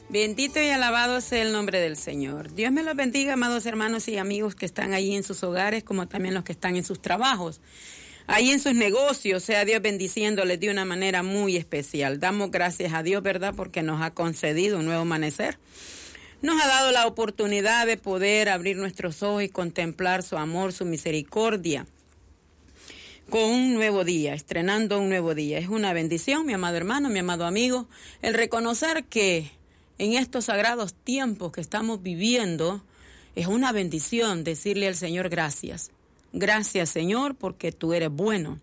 Bendito y alabado sea el nombre del Señor. Dios me los bendiga, amados hermanos y amigos que están ahí en sus hogares, como también los que están en sus trabajos, ahí en sus negocios. Sea Dios bendiciéndoles de una manera muy especial. Damos gracias a Dios, ¿verdad? Porque nos ha concedido un nuevo amanecer. Nos ha dado la oportunidad de poder abrir nuestros ojos y contemplar su amor, su misericordia, con un nuevo día, estrenando un nuevo día. Es una bendición, mi amado hermano, mi amado amigo, el reconocer que en estos sagrados tiempos que estamos viviendo, es una bendición decirle al Señor gracias. Gracias, Señor, porque tú eres bueno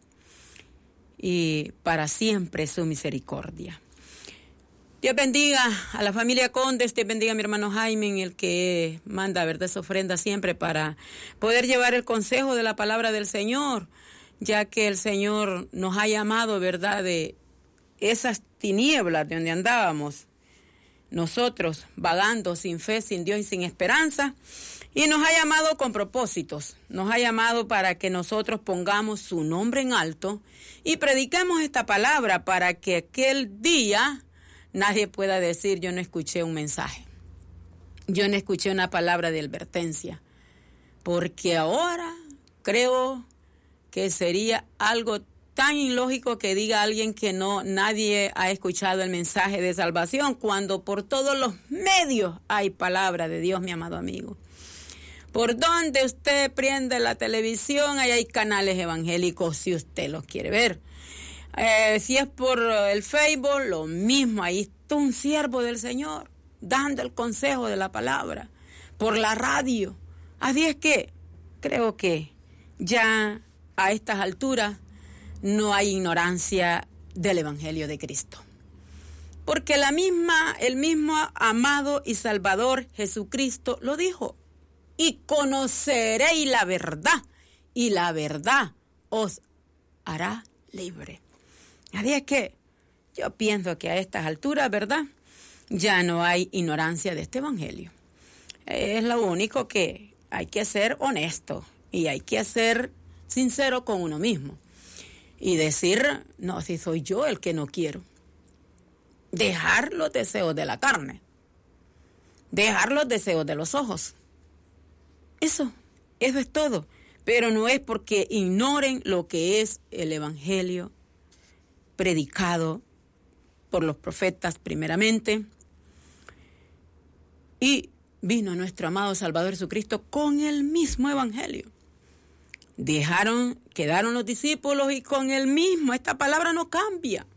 y para siempre su misericordia. Dios bendiga a la familia Condes, Dios bendiga a mi hermano Jaime, el que manda, ¿verdad?, esa ofrenda siempre para poder llevar el consejo de la palabra del Señor, ya que el Señor nos ha llamado, ¿verdad?, de esas tinieblas de donde andábamos, nosotros vagando sin fe, sin Dios y sin esperanza, y nos ha llamado con propósitos, nos ha llamado para que nosotros pongamos su nombre en alto y prediquemos esta palabra para que aquel día nadie pueda decir yo no escuché un mensaje, yo no escuché una palabra de advertencia, porque ahora creo que sería algo tan ilógico que diga alguien que nadie ha escuchado el mensaje de salvación, cuando por todos los medios hay palabra de Dios, mi amado amigo. Por donde usted prende la televisión, ahí hay canales evangélicos si usted los quiere ver. Si es por el Facebook, lo mismo, ahí está un siervo del Señor dando el consejo de la palabra, por la radio. Así es que creo que ya a estas alturas no hay ignorancia del Evangelio de Cristo. Porque el mismo amado y Salvador Jesucristo lo dijo. Y conoceréis la verdad, y la verdad os hará libre. Así es que yo pienso que a estas alturas, ¿verdad?, ya no hay ignorancia de este Evangelio. Es lo único que hay que ser honesto y hay que ser sincero con uno mismo. Y decir, no, si soy yo el que no quiero. Dejar los deseos de la carne. Dejar los deseos de los ojos. Eso es todo. Pero no es porque ignoren lo que es el Evangelio predicado por los profetas primeramente. Y vino nuestro amado Salvador Jesucristo con el mismo Evangelio. Quedaron los discípulos y con el mismo, esta palabra no cambia.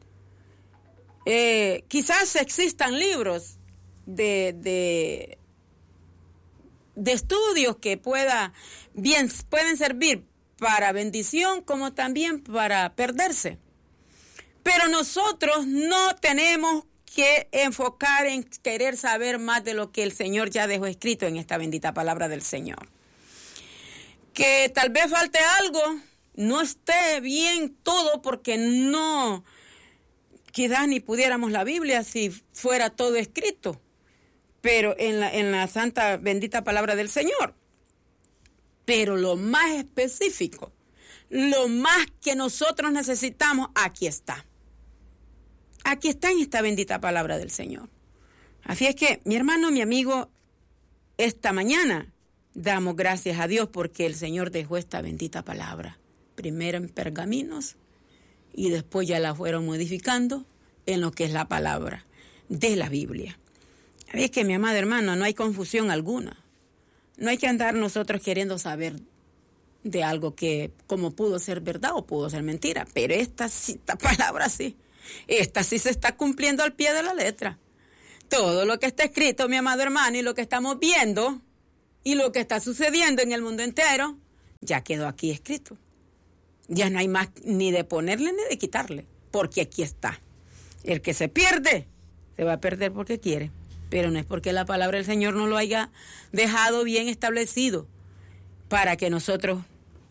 Quizás existan libros de estudios que pueden servir para bendición como también para perderse. Pero nosotros no tenemos que enfocar en querer saber más de lo que el Señor ya dejó escrito en esta bendita palabra del Señor. Que tal vez falte algo, no esté bien todo, porque no, quizás ni pudiéramos la Biblia si fuera todo escrito, pero en la santa bendita palabra del Señor. Pero lo más específico, lo más que nosotros necesitamos, aquí está. Aquí está en esta bendita palabra del Señor. Así es que, mi hermano, mi amigo, esta mañana damos gracias a Dios porque el Señor dejó esta bendita palabra, primero en pergaminos y después ya la fueron modificando en lo que es la palabra de la Biblia. Es que, mi amado hermano, no hay confusión alguna. No hay que andar nosotros queriendo saber de algo que como pudo ser verdad o pudo ser mentira, pero esta palabra sí, esta sí se está cumpliendo al pie de la letra. Todo lo que está escrito, mi amado hermano, y lo que estamos viendo y lo que está sucediendo en el mundo entero, ya quedó aquí escrito. Ya no hay más ni de ponerle ni de quitarle, porque aquí está. El que se pierde, se va a perder porque quiere, pero no es porque la palabra del Señor no lo haya dejado bien establecido para que nosotros,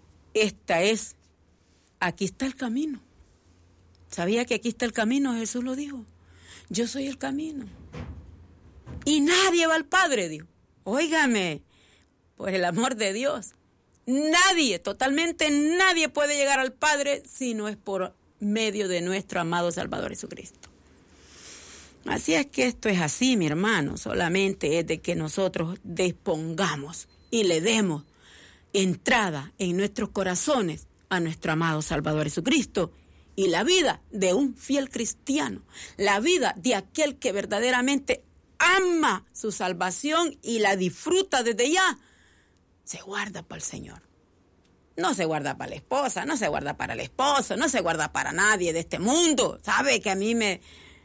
aquí está el camino. ¿Sabía que aquí está el camino? Jesús lo dijo. Yo soy el camino. Y nadie va al Padre, dijo. Óigame, por el amor de Dios. Nadie, totalmente nadie puede llegar al Padre si no es por medio de nuestro amado Salvador Jesucristo. Así es que esto es así, mi hermano, solamente es de que nosotros dispongamos y le demos entrada en nuestros corazones a nuestro amado Salvador Jesucristo y la vida de un fiel cristiano, la vida de aquel que verdaderamente ama su salvación y la disfruta desde ya, se guarda para el Señor. No se guarda para la esposa, no se guarda para el esposo, no se guarda para nadie de este mundo. ¿Sabe que a mí me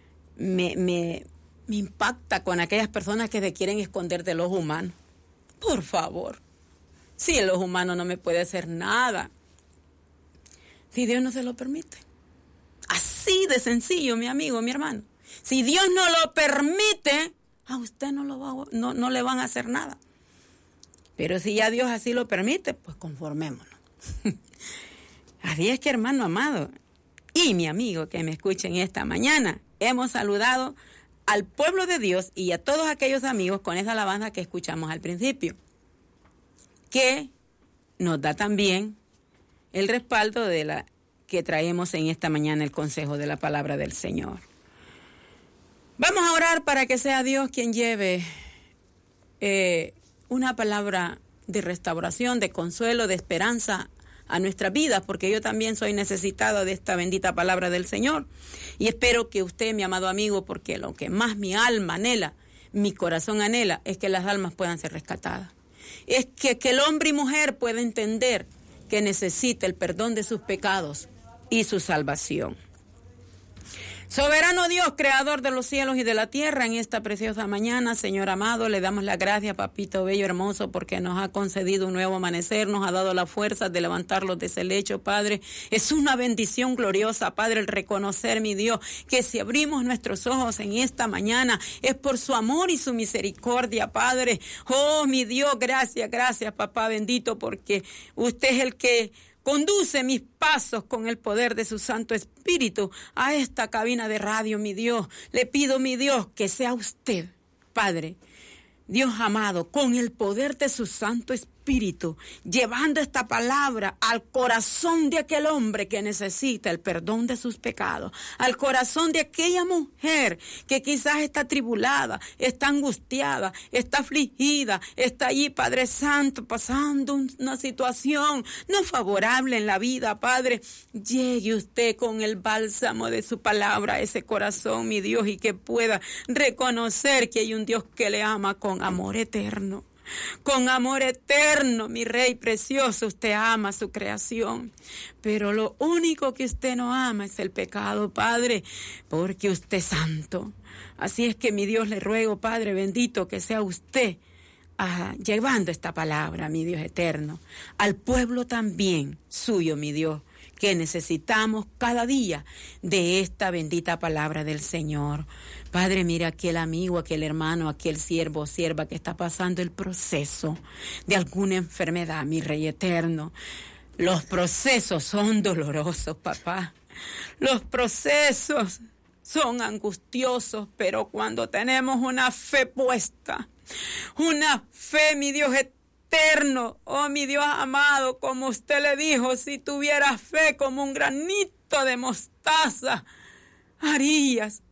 impacta con aquellas personas que se quieren esconder de los humanos? Por favor, si los humanos no me puede hacer nada, si Dios no se lo permite. Así de sencillo, mi amigo, mi hermano. Si Dios no lo permite, a usted no le van a hacer nada. Pero si ya Dios así lo permite, pues conformémonos. Así es que, hermano amado y mi amigo que me escuchen esta mañana, hemos saludado al pueblo de Dios y a todos aquellos amigos con esa alabanza que escuchamos al principio, que nos da también el respaldo de la que traemos en esta mañana, el consejo de la palabra del Señor. Vamos a orar para que sea Dios quien lleve una palabra de restauración, de consuelo, de esperanza a nuestras vidas, porque yo también soy necesitada de esta bendita palabra del Señor. Y espero que usted, mi amado amigo, porque lo que más mi alma anhela, mi corazón anhela, es que las almas puedan ser rescatadas. Es que el hombre y mujer pueda entender que necesita el perdón de sus pecados y su salvación. Soberano Dios, creador de los cielos y de la tierra, en esta preciosa mañana, Señor amado, le damos las gracias, papito bello, hermoso, porque nos ha concedido un nuevo amanecer, nos ha dado la fuerza de levantarlos de ese lecho, Padre. Es una bendición gloriosa, Padre, el reconocer, mi Dios, que si abrimos nuestros ojos en esta mañana, es por su amor y su misericordia, Padre. Oh, mi Dios, gracias, papá bendito, porque usted es el que conduce mis pasos con el poder de su Santo Espíritu a esta cabina de radio, mi Dios. Le pido, mi Dios, que sea usted, Padre, Dios amado, con el poder de su Santo Espíritu, llevando esta palabra al corazón de aquel hombre que necesita el perdón de sus pecados, al corazón de aquella mujer que quizás está tribulada, está angustiada, está afligida, está allí, Padre Santo, pasando una situación no favorable en la vida, Padre. Llegue usted con el bálsamo de su palabra a ese corazón, mi Dios, y que pueda reconocer que hay un Dios que le ama con amor eterno. Con amor eterno, mi Rey precioso, usted ama su creación. Pero lo único que usted no ama es el pecado, Padre, porque usted es santo. Así es que, mi Dios, le ruego, Padre bendito, que sea usted llevando esta palabra, mi Dios eterno, al pueblo también suyo, mi Dios, que necesitamos cada día de esta bendita palabra del Señor. Padre, mira aquel amigo, aquel hermano, aquel siervo o sierva que está pasando el proceso de alguna enfermedad, mi Rey eterno. Los procesos son dolorosos, papá. Los procesos son angustiosos, pero cuando tenemos una fe puesta, una fe, mi Dios eterno, oh mi Dios amado, como usted le dijo, si tuvieras fe como un granito de mostaza, harías.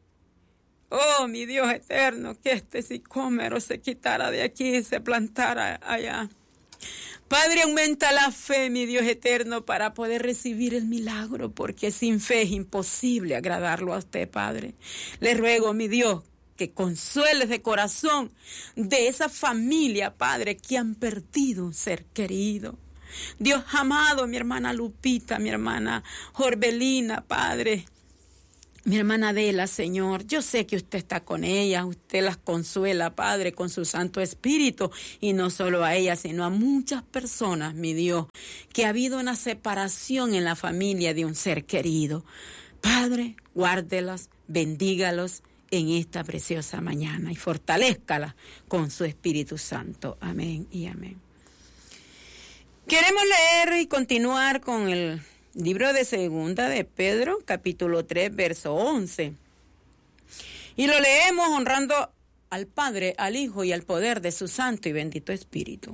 Oh, mi Dios eterno, que este sicómoro se quitara de aquí y se plantara allá. Padre, aumenta la fe, mi Dios eterno, para poder recibir el milagro, porque sin fe es imposible agradarlo a usted, Padre. Le ruego, mi Dios, que consueles de corazón de esa familia, Padre, que han perdido un ser querido. Dios amado, mi hermana Lupita, mi hermana Jorbelina, Padre, mi hermana Adela, Señor, yo sé que usted está con ellas, usted las consuela, Padre, con su Santo Espíritu, y no solo a ellas, sino a muchas personas, mi Dios, que ha habido una separación en la familia de un ser querido. Padre, guárdelas, bendígalos en esta preciosa mañana y fortalézcalas con su Espíritu Santo. Amén y amén. Queremos leer y continuar con el libro de Segunda de Pedro, capítulo 3, verso 11. Y lo leemos honrando al Padre, al Hijo y al poder de su Santo y bendito Espíritu.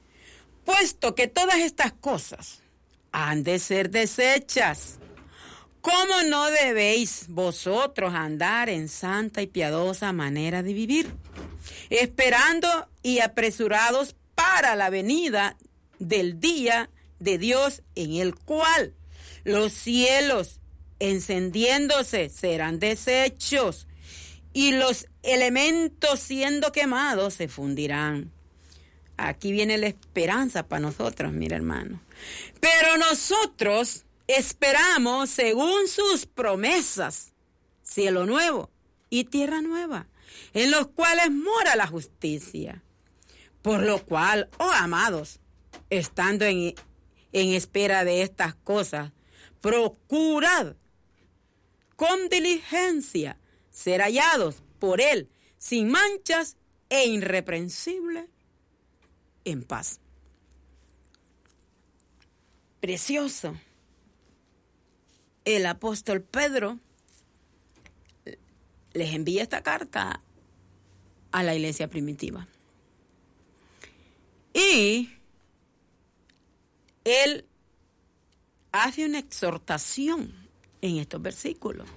Puesto que todas estas cosas han de ser deshechas, ¿Cómo no debéis vosotros andar en santa y piadosa manera de vivir, esperando y apresurados para la venida del día de Dios, en el cual los cielos encendiéndose serán deshechos y los elementos siendo quemados se fundirán? Aquí viene la esperanza para nosotros, mira hermano. Pero nosotros esperamos según sus promesas, cielo nuevo y tierra nueva, en los cuales mora la justicia. Por lo cual, oh amados, estando en espera de estas cosas, procurad con diligencia ser hallados por Él, sin manchas e irreprensibles, en paz. Precioso. El apóstol Pedro les envía esta carta a la iglesia primitiva. Y él hace una exhortación en estos versículos.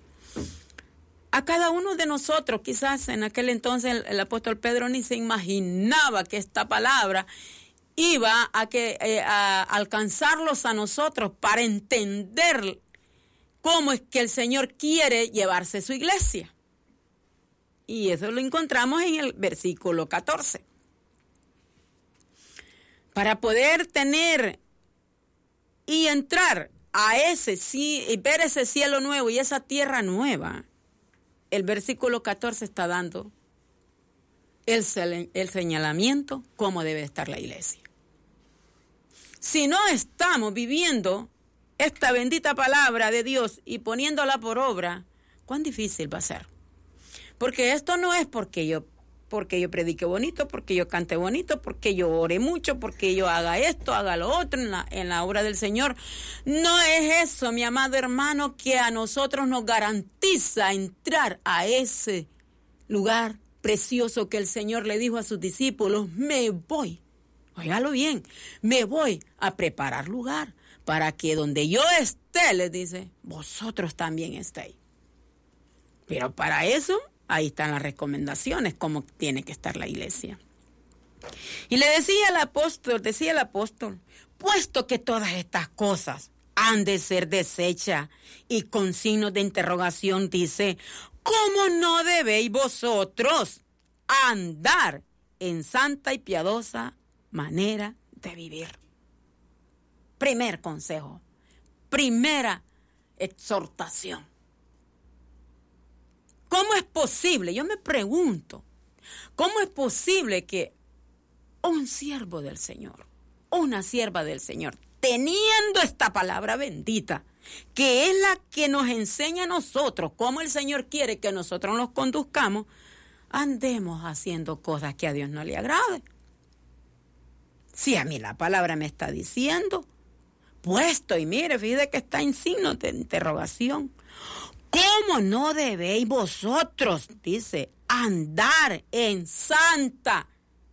A cada uno de nosotros, quizás en aquel entonces el apóstol Pedro ni se imaginaba que esta palabra iba a alcanzarlos a nosotros para entender cómo es que el Señor quiere llevarse su iglesia. Y eso lo encontramos en el versículo 14. Para poder tener y entrar a y ver ese cielo nuevo y esa tierra nueva, el versículo 14 está dando el señalamiento cómo debe estar la iglesia. Si no estamos viviendo esta bendita palabra de Dios y poniéndola por obra, cuán difícil va a ser. Porque esto no es porque yo predique bonito, porque yo cante bonito, porque yo ore mucho, porque yo haga esto, haga lo otro en la obra del Señor. No es eso, mi amado hermano, que a nosotros nos garantiza entrar a ese lugar precioso que el Señor le dijo a sus discípulos: me voy, óigalo bien, me voy a preparar lugar para que donde yo esté, les dice, vosotros también estéis. Pero para eso, ahí están las recomendaciones, cómo tiene que estar la iglesia. Y le decía el apóstol, puesto que todas estas cosas han de ser deshechas, y con signos de interrogación dice, ¿cómo no debéis vosotros andar en santa y piadosa manera de vivir? Primer consejo, primera exhortación. ¿Cómo es posible? Yo me pregunto, ¿cómo es posible que un siervo del Señor, una sierva del Señor, teniendo esta palabra bendita, que es la que nos enseña a nosotros cómo el Señor quiere que nosotros nos conduzcamos, andemos haciendo cosas que a Dios no le agrade? Si a mí la palabra me está diciendo, puesto, y mire, fíjate que está en signo de interrogación. ¿Cómo no debéis vosotros, dice, andar en santa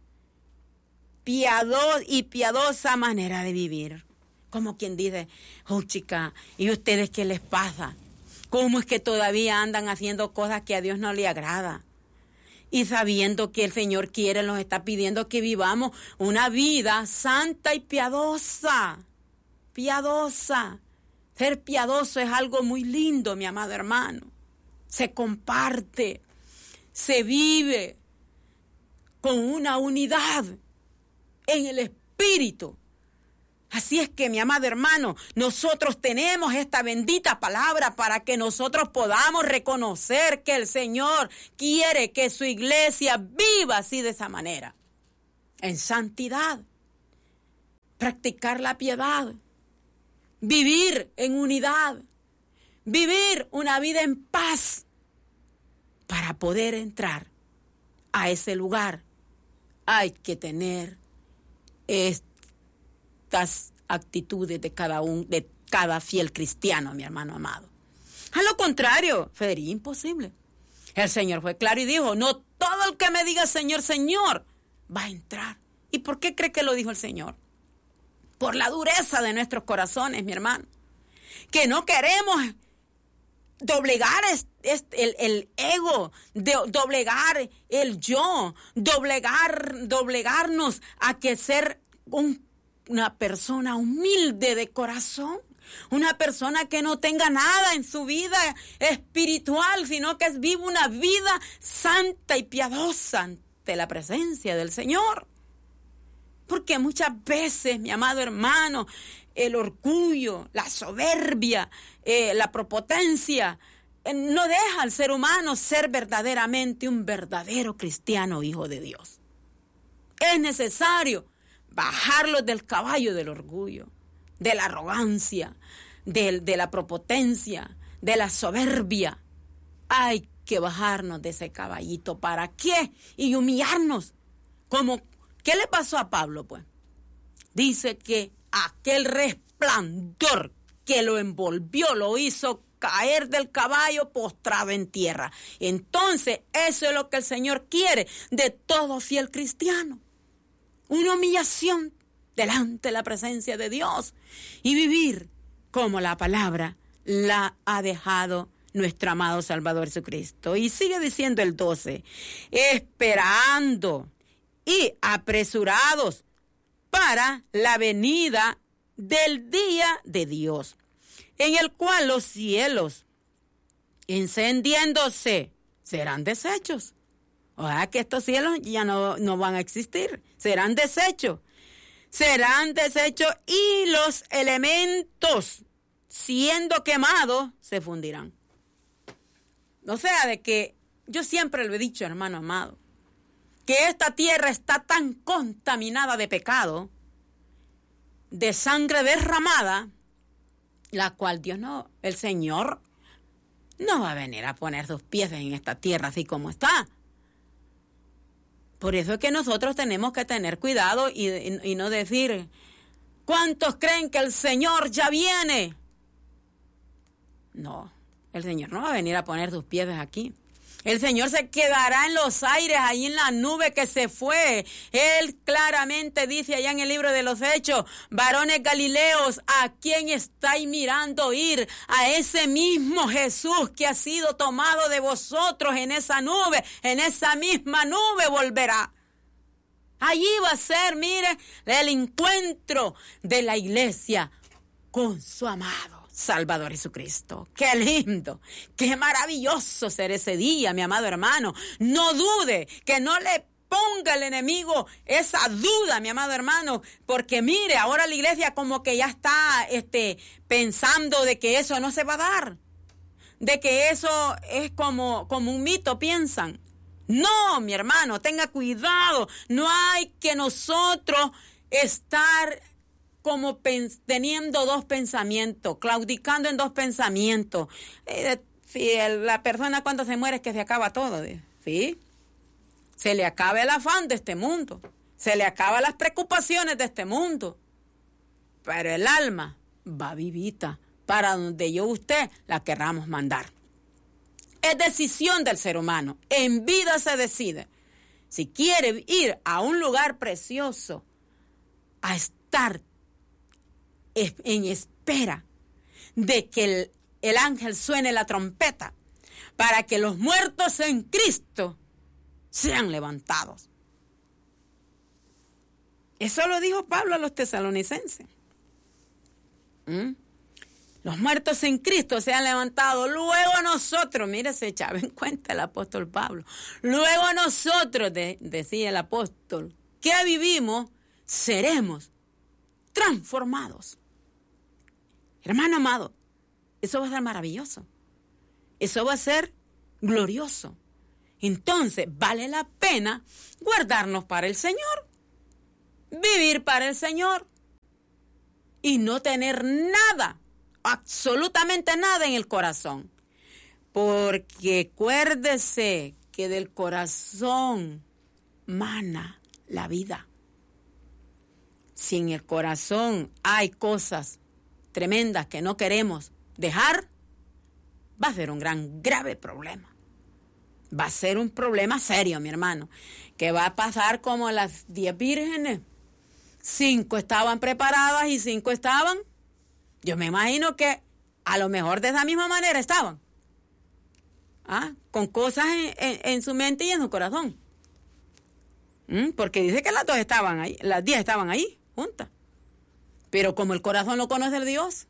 y piadosa manera de vivir? Como quien dice, oh chica, ¿y ustedes qué les pasa? ¿Cómo es que todavía andan haciendo cosas que a Dios no le agrada? Y sabiendo que el Señor quiere, nos está pidiendo que vivamos una vida santa y piadosa. Piadosa. Ser piadoso es algo muy lindo, mi amado hermano. Se comparte, se vive con una unidad en el espíritu. Así es que, mi amado hermano, nosotros tenemos esta bendita palabra para que nosotros podamos reconocer que el Señor quiere que su iglesia viva así, de esa manera, en santidad, practicar la piedad, vivir en unidad, vivir una vida en paz, para poder entrar a ese lugar. Hay que tener estas actitudes de cada fiel cristiano, mi hermano amado. A lo contrario, sería imposible. El Señor fue claro y dijo, no todo el que me diga Señor, Señor, va a entrar. ¿Y por qué cree que lo dijo el Señor? Por la dureza de nuestros corazones, mi hermano. que no queremos doblegar el ego, doblegar el yo, doblegarnos a que ser una persona humilde de corazón, una persona que no tenga nada en su vida espiritual, sino que vive una vida santa y piadosa ante la presencia del Señor. Porque muchas veces, mi amado hermano, el orgullo, la soberbia, la prepotencia, no deja al ser humano ser verdaderamente un verdadero cristiano hijo de Dios. Es necesario bajarlos del caballo del orgullo, de la arrogancia, de la prepotencia, de la soberbia. Hay que bajarnos de ese caballito. ¿Para qué? Y humillarnos. ¿Qué le pasó a Pablo, pues? Dice que aquel resplandor que lo envolvió lo hizo caer del caballo postrado en tierra. Entonces, eso es lo que el Señor quiere de todo fiel cristiano. Una humillación delante de la presencia de Dios y vivir como la palabra la ha dejado nuestro amado Salvador Jesucristo. Y sigue diciendo el 12, esperando y apresurados para la venida del día de Dios, en el cual los cielos, encendiéndose, serán deshechos. O sea que estos cielos ya no van a existir, serán deshechos. Serán deshechos y los elementos, siendo quemados, se fundirán. O sea, de que yo siempre lo he dicho, hermano amado, que esta tierra está tan contaminada de pecado, de sangre derramada, la cual el Señor no va a venir a poner sus pies en esta tierra así como está. Por eso es que nosotros tenemos que tener cuidado y no decir, ¿cuántos creen que el Señor ya viene? No, el Señor no va a venir a poner sus pies aquí. El Señor se quedará en los aires, ahí en la nube que se fue. Él claramente dice allá en el libro de los Hechos, varones Galileos, ¿a quién estáis mirando ir? A ese mismo Jesús que ha sido tomado de vosotros en esa misma nube volverá. Allí va a ser, mire, el encuentro de la iglesia con su amado Salvador Jesucristo. Qué lindo, qué maravilloso será ese día, mi amado hermano. No dude, que no le ponga el enemigo esa duda, mi amado hermano, porque mire, ahora la iglesia como que ya está pensando de que eso no se va a dar, de que eso es como un mito, piensan. No, mi hermano, tenga cuidado, no hay que nosotros estar como teniendo dos pensamientos, claudicando en dos pensamientos. Si la persona cuando se muere es que se acaba todo, ¿sí? Se le acaba el afán de este mundo, se le acaban las preocupaciones de este mundo, pero el alma va vivita para donde usted la querramos mandar. Es decisión del ser humano, en vida se decide. Si quiere ir a un lugar precioso, a estar en espera de que el ángel suene la trompeta para que los muertos en Cristo sean levantados. Eso lo dijo Pablo a los tesalonicenses. Los muertos en Cristo sean levantados. Luego nosotros, mire, se echaba en cuenta el apóstol Pablo. Luego nosotros, decía el apóstol, que vivimos, seremos transformados. Hermano amado, eso va a ser maravilloso. Eso va a ser glorioso. Entonces, vale la pena guardarnos para el Señor, vivir para el Señor y no tener nada, absolutamente nada en el corazón. Porque acuérdese que del corazón mana la vida. Si en el corazón hay cosas tremendas que no queremos dejar, va a ser un grave problema. Va a ser un problema serio, mi hermano, que va a pasar como las 10 vírgenes. 5 estaban preparadas y 5 estaban. Yo me imagino que A lo mejor de esa misma manera estaban. Con cosas en su mente y en su corazón. Porque dice que las 10 estaban ahí, juntas. Pero como el corazón lo conoce el Dios,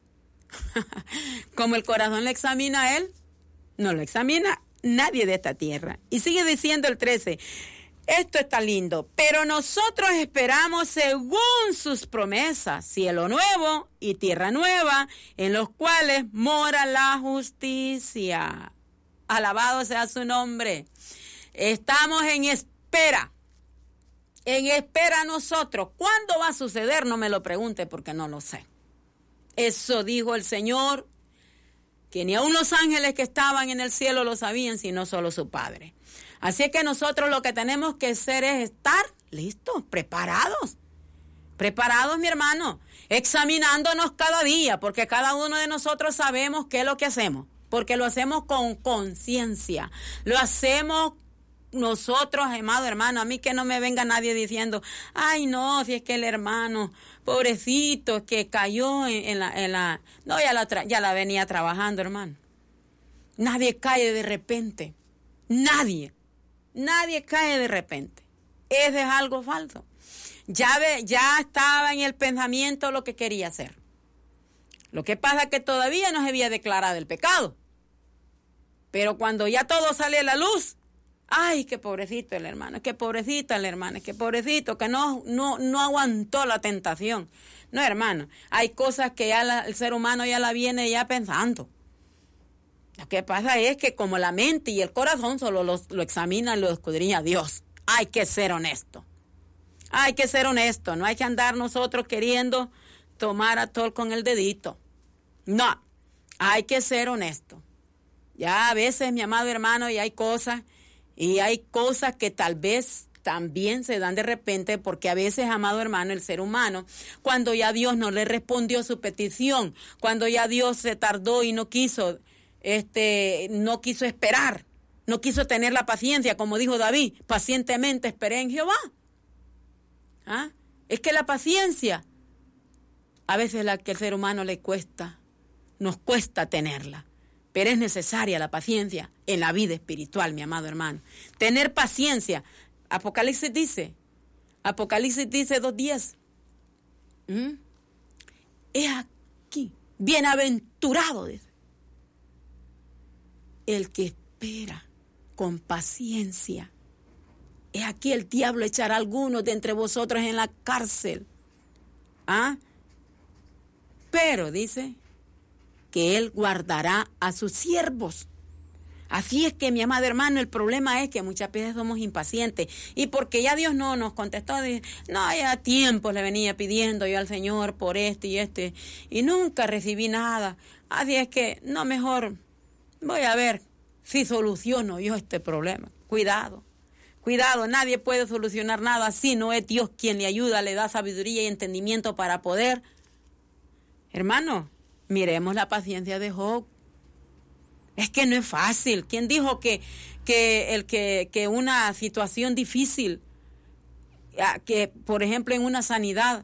como el corazón le examina a él, no lo examina nadie de esta tierra. Y sigue diciendo el 13, esto está lindo, pero nosotros esperamos según sus promesas, cielo nuevo y tierra nueva, en los cuales mora la justicia. Alabado sea su nombre. Estamos en espera. En espera nosotros. ¿Cuándo va a suceder? No me lo pregunte porque no lo sé. Eso dijo el Señor, que ni aun los ángeles que estaban en el cielo lo sabían, sino solo su Padre. Así es que nosotros lo que tenemos que hacer es estar listos, preparados. Preparados, mi hermano, examinándonos cada día, porque cada uno de nosotros sabemos qué es lo que hacemos, porque lo hacemos con conciencia, lo hacemos nosotros, amado hermano. A mí que no me venga nadie diciendo, ay no, si es que el hermano, pobrecito, es que cayó no, ya la venía trabajando, hermano. Nadie cae de repente, nadie cae de repente. Eso es algo falso. Ya estaba en el pensamiento lo que quería hacer. Lo que pasa es que todavía no se había declarado el pecado. Pero cuando ya todo sale a la luz, ay, qué pobrecito el hermano, qué pobrecita la hermana, qué pobrecito, que no aguantó la tentación. No, hermano, hay cosas que ya el ser humano ya la viene ya pensando. Lo que pasa es que como la mente y el corazón solo lo examina y lo escudriña Dios. Hay que ser honesto. Hay que ser honesto. No hay que andar nosotros queriendo tomar a todo con el dedito. No, hay que ser honesto. Ya a veces, mi amado hermano, y hay cosas que tal vez también se dan de repente, porque a veces, amado hermano, el ser humano, cuando ya Dios no le respondió su petición, cuando ya Dios se tardó y no quiso esperar, no quiso tener la paciencia, como dijo David, pacientemente esperé en Jehová. Es que la paciencia, a veces la que el ser humano nos cuesta tenerla. Pero es necesaria la paciencia en la vida espiritual, mi amado hermano. Tener paciencia. Apocalipsis dice 2:10. Es aquí, bienaventurado, dice, el que espera con paciencia. Es aquí el diablo echará a algunos de entre vosotros en la cárcel. Pero dice que él guardará a sus siervos. Así es que, mi amado hermano, el problema es que muchas veces somos impacientes. Y porque ya Dios no nos contestó, no, ya tiempo le venía pidiendo yo al Señor por y nunca recibí nada. Así es que, no, mejor voy a ver si soluciono yo este problema. Cuidado, nadie puede solucionar nada si no es Dios quien le ayuda, le da sabiduría y entendimiento para poder. Hermano, miremos la paciencia de Job. Es que no es fácil. ¿Quién dijo que una situación difícil, que por ejemplo en una sanidad,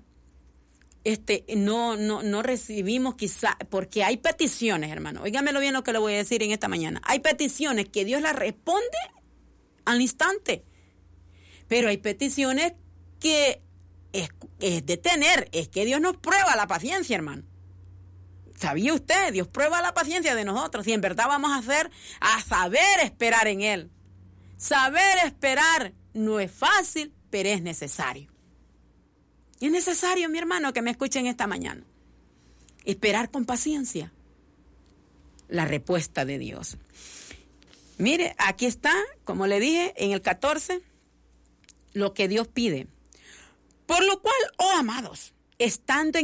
no recibimos quizá, porque hay peticiones, hermano. Óigamelo bien lo que le voy a decir en esta mañana. Hay peticiones que Dios las responde al instante. Pero hay peticiones que es de tener, es que Dios nos prueba la paciencia, hermano. ¿Sabía usted? Dios prueba la paciencia de nosotros y en verdad vamos a saber esperar en Él. Saber esperar no es fácil, pero es necesario. Es necesario, mi hermano, que me escuchen esta mañana. Esperar con paciencia la respuesta de Dios. Mire, aquí está, como le dije, en el 14, lo que Dios pide. Por lo cual, oh amados, estando en